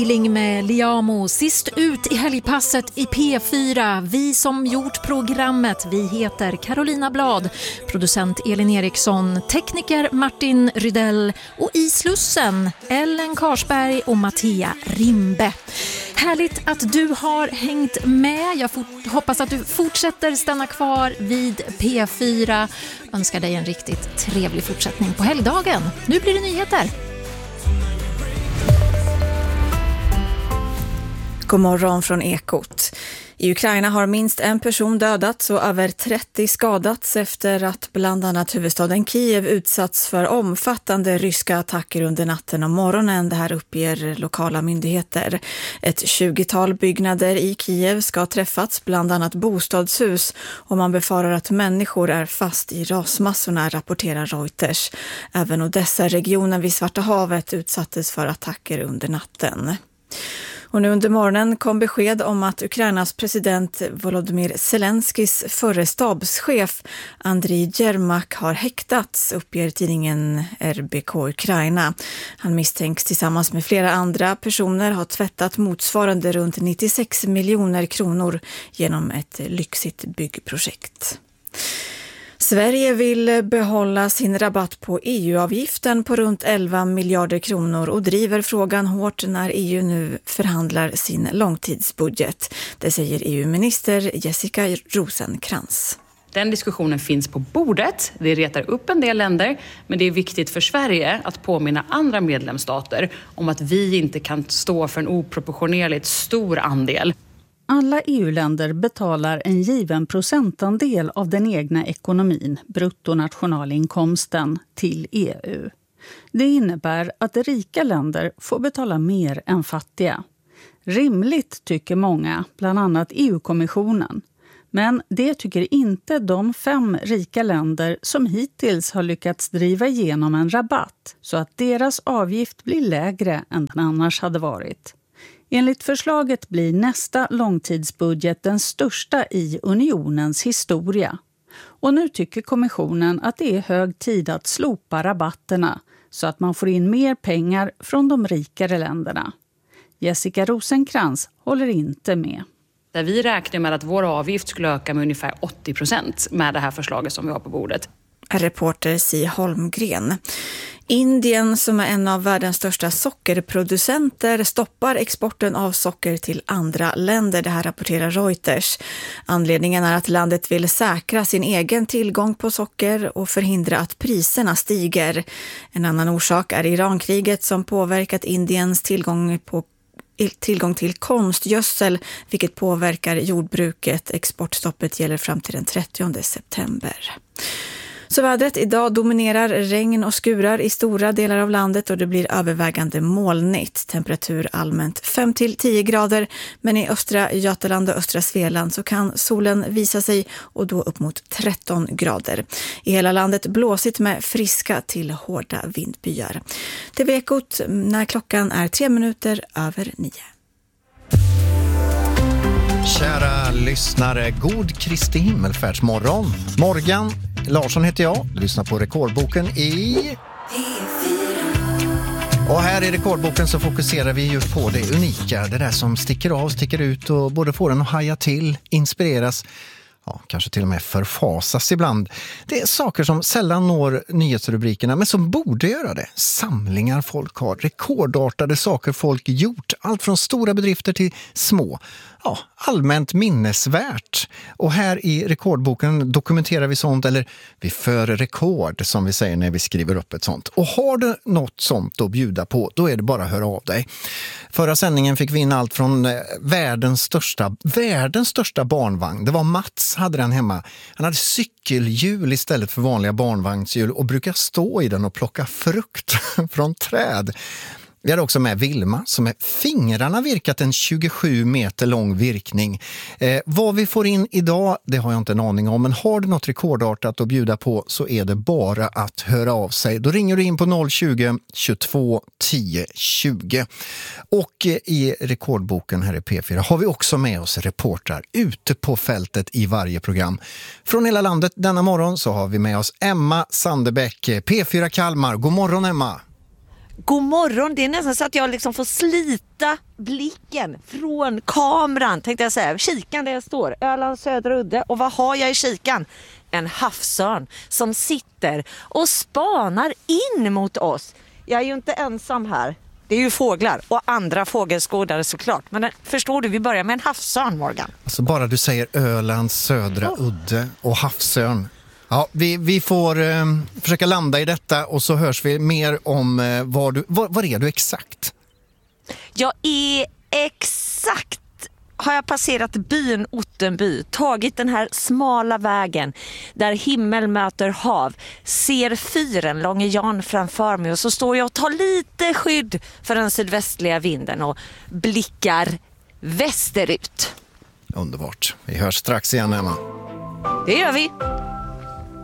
Med Liamo, sist ut i helgpasset i P4. Vi som gjort programmet, vi heter Carolina Blad, producent Elin Eriksson, tekniker Martin Rydell och i Slussen Ellen Karsberg och Mattia Rimbe. Härligt att du har hängt med. Jag hoppas att du fortsätter stanna kvar vid P4. Önskar dig en riktigt trevlig fortsättning på helgdagen. Nu blir det nyheter. God morgon från Ekot. I Ukraina har minst en person dödats och över 30 skadats efter att bland annat huvudstaden Kiev utsatts för omfattande ryska attacker under natten och morgonen. Det här uppger lokala myndigheter. Ett 20-tal byggnader i Kiev ska ha träffats, bland annat bostadshus, och man befarar att människor är fast i rasmassorna, rapporterar Reuters. Även Odessa-regionen vid Svarta havet utsattes för attacker under natten. Och nu under morgonen kom besked om att Ukrainas president Volodymyr Zelenskis förre stabschef Andriy Yermak har häktats, uppger tidningen RBK Ukraina. Han misstänks tillsammans med flera andra personer ha tvättat motsvarande runt 96 miljoner kronor genom ett lyxigt byggprojekt. Sverige vill behålla sin rabatt på EU-avgiften på runt 11 miljarder kronor och driver frågan hårt när EU nu förhandlar sin långtidsbudget. Det säger EU-minister Jessica Rosencrantz. Den diskussionen finns på bordet, det retar upp en del länder, men det är viktigt för Sverige att påminna andra medlemsstater om att vi inte kan stå för en oproportionerligt stor andel. Alla EU-länder betalar en given procentandel av den egna ekonomin, bruttonationalinkomsten, till EU. Det innebär att rika länder får betala mer än fattiga. Rimligt tycker många, bland annat EU-kommissionen. Men det tycker inte de 5 rika länder som hittills har lyckats driva igenom en rabatt så att deras avgift blir lägre än den annars hade varit. Enligt förslaget blir nästa långtidsbudget den största i unionens historia. Och nu tycker kommissionen att det är hög tid att slopa rabatterna så att man får in mer pengar från de rikare länderna. Jessica Rosencrantz håller inte med. Där vi räknar med att vår avgift skulle öka med ungefär 80% med det här förslaget som vi har på bordet. Reporter Si Holmgren. Indien, som är en av världens största sockerproducenter, stoppar exporten av socker till andra länder. Det här rapporterar Reuters. Anledningen är att landet vill säkra sin egen tillgång på socker och förhindra att priserna stiger. En annan orsak är Irankriget som påverkat Indiens tillgång till konstgödsel, vilket påverkar jordbruket. Exportstoppet gäller fram till den 30 september. Så vädret idag dominerar regn och skurar i stora delar av landet och det blir övervägande molnigt. Temperatur allmänt 5-10 grader, men i östra Götaland och östra Svealand så kan solen visa sig och då upp mot 13 grader. I hela landet blåsigt med friska till hårda vindbyar. Det är Ekot när klockan är 3:03. Kära lyssnare, god Kristi himmelfärdsmorgon. Morgan Larsson heter jag, du lyssnar på Rekordboken i P4. Och här i Rekordboken så fokuserar vi ju på det unika, det där som sticker ut och både får en att haja till, inspireras, ja, kanske till och med förfasas ibland. Det är saker som sällan når nyhetsrubrikerna men som borde göra det. Samlingar folk har, rekordartade saker folk gjort, allt från stora bedrifter till små. Ja, allmänt minnesvärt. Och här i Rekordboken dokumenterar vi sånt, eller vi för rekord som vi säger när vi skriver upp ett sånt. Och har du något sånt att bjuda på, då är det bara att höra av dig. Förra sändningen fick vi in allt från världens största barnvagn. Det var Mats hade den hemma. Han hade cykelhjul istället för vanliga barnvagnshjul och brukar stå i den och plocka frukt från träd. Vi har också med Vilma som med fingrarna virkat en 27 meter lång virkning. Vad vi får in idag, det har jag inte en aning om. Men har du något rekordartat att bjuda på så är det bara att höra av sig. Då ringer du in på 020 22 10 20. Och i Rekordboken här i P4 har vi också med oss reportrar ute på fältet i varje program. Från hela landet denna morgon så har vi med oss Emma Sandebäck, P4 Kalmar. God morgon Emma! God morgon, det är nästan så att jag liksom får slita blicken från kameran, tänkte jag säga. Kikan där jag står, Ölands södra udde. Och vad har jag i kikan? En havsörn som sitter och spanar in mot oss. Jag är ju inte ensam här. Det är ju fåglar och andra fågelskådare såklart. Men förstår du, vi börjar med en havsörn, Morgan. Alltså bara du säger Ölands södra udde och havsörn. Ja, vi får försöka landa i detta och så hörs vi mer om var är du exakt? Jag är exakt. Har jag passerat byn Ottenby, tagit den här smala vägen där himmel möter hav, ser fyren Långe Jan framför mig och så står jag och tar lite skydd för den sydvästliga vinden och blickar västerut. Underbart. Vi hörs strax igen, Emma. Det gör vi.